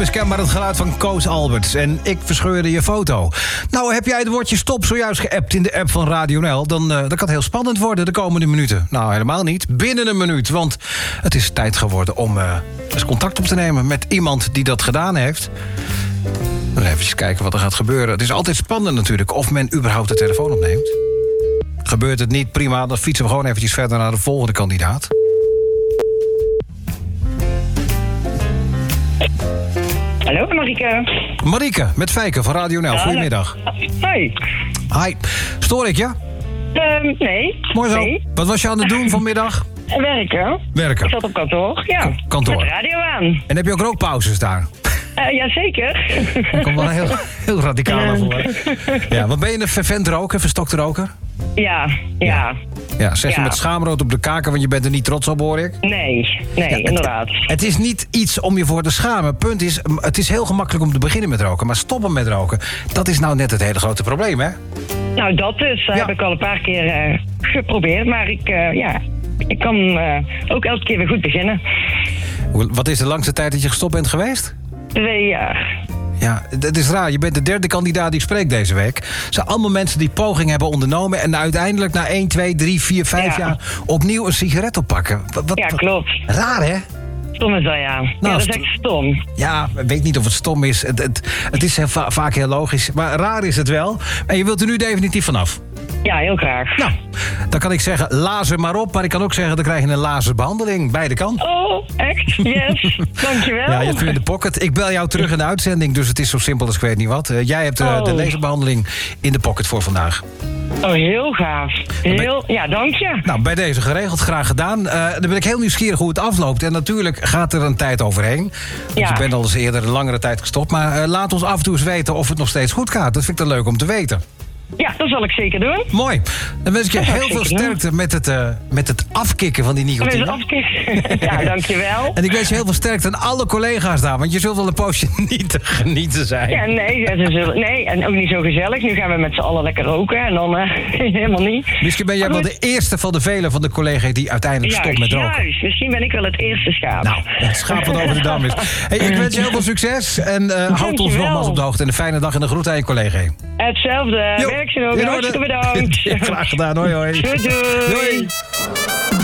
Miskenbaar het geluid van Koos Alberts en ik verscheurde je foto. Nou, heb jij het woordje stop zojuist geappt in de app van Radio NL... dan kan het heel spannend worden de komende minuten. Nou, helemaal niet. Binnen een minuut, want het is tijd geworden om eens contact op te nemen... met iemand die dat gedaan heeft. Dan even kijken wat er gaat gebeuren. Het is altijd spannend natuurlijk of men überhaupt de telefoon opneemt. Gebeurt het niet, prima, dan fietsen we gewoon eventjes verder naar de volgende kandidaat. Hallo, Marieke. Marieke, met Fijke van Radio NL. Goedemiddag. Hoi. Hi. Stoor ik je? Nee. Mooi zo. Nee. Wat was je aan het doen vanmiddag? Werken. Werken. Ik zat op kantoor, ja. Kantoor. Met de radio aan. En heb je ook rookpauzes daar? Jazeker. Dat komt wel heel radicaal naar voren. Ja, wat ben je een fervent roker, verstokte roker? Ja. Ja, zeg je met schaamrood op de kaken, want je bent er niet trots op, hoor ik? Nee, inderdaad. Het is niet iets om je voor te schamen. Punt is, het is heel gemakkelijk om te beginnen met roken. Maar stoppen met roken, dat is nou net het hele grote probleem, hè? Nou, dat dus. Heb ik al een paar keer geprobeerd. Maar ik kan ook elke keer weer goed beginnen. Wat is de langste tijd dat je gestopt bent geweest? 2 jaar. Ja, het is raar. Je bent de derde kandidaat die ik spreek deze week. Het zijn allemaal mensen die poging hebben ondernomen... en uiteindelijk na 1, 2, 3, 4, 5 jaar... opnieuw een sigaret oppakken. Ja, klopt. Raar, hè? Stom is dat, ja. Nou, dat is echt stom. Ja, ik weet niet of het stom is. Het is vaak heel logisch. Maar raar is het wel. En je wilt er nu definitief vanaf. Ja, heel graag. Nou, dan kan ik zeggen, lazer maar op. Maar ik kan ook zeggen, dan krijg je een laserbehandeling. Beide kan. Oh, echt? Yes. Dankjewel. Ja, je hebt hem in de pocket. Ik bel jou terug in de uitzending. Dus het is zo simpel als ik weet niet wat. Jij hebt de laserbehandeling in de pocket voor vandaag. Oh, heel gaaf. Ja, dank je. Nou, bij deze geregeld, graag gedaan. Dan ben ik heel nieuwsgierig hoe het afloopt. En natuurlijk gaat er een tijd overheen. Want je bent al eens eerder een langere tijd gestopt. Maar laat ons af en toe eens weten of het nog steeds goed gaat. Dat vind ik dan leuk om te weten. Ja, dat zal ik zeker doen. Mooi. Dan wens ik je heel veel sterkte met het afkicken van die nicotine. Met het afkicken. Ja, dankjewel. En ik wens je heel veel sterkte aan alle collega's daar. Want je zult wel een poosje niet te genieten zijn. Ja, nee, en ook niet zo gezellig. Nu gaan we met z'n allen lekker roken en dan helemaal niet. Misschien ben jij wel de eerste van de velen van de collega's die uiteindelijk stopt met roken. Juist, misschien ben ik wel het eerste schaap. Nou, het schaap wat over de dam is. Hey, ik wens je heel veel succes en houd ons nogmaals op de hoogte. En een fijne dag en een groet aan je collega. Hetzelfde. Werk ze ook. Hartstikke bedankt. Graag gedaan. Hoi, hoi. Doei. Doei.